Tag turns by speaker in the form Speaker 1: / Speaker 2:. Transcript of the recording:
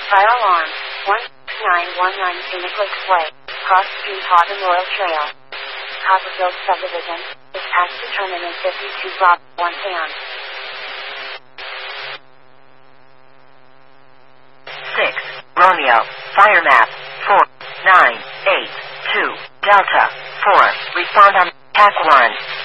Speaker 1: Fire alarm. 16919 Phoenix Lakes Way. Cross Street Hawthorne Royal Trail. Copperfield Subdivision. Dispatch determinant 52 Bravo 1 Sam.
Speaker 2: 6. Romeo. Fire map. 4982 Delta. 4. Respond on TAC 1.